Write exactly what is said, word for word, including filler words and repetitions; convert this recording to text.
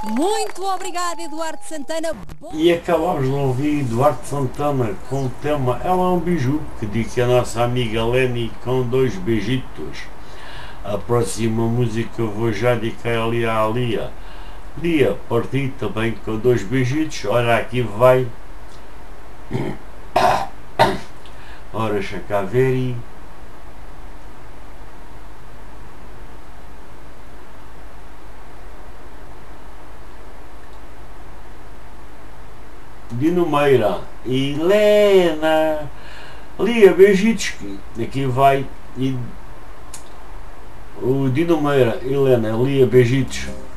Muito obrigada, Eduardo Santana. Bom... E acabamos de ouvir Eduardo Santana com o tema Ela é um Biju, que diz a nossa amiga Leni com dois beijitos. A próxima música eu vou já dedicar ali à Lia. Lia, parti também com dois beijitos. Ora, aqui vai. Ora, Chacaveri. Dino Meira, Helena, Lia, beijitos, aqui vai, e o Dino Meira, Helena, Lia, beijitos.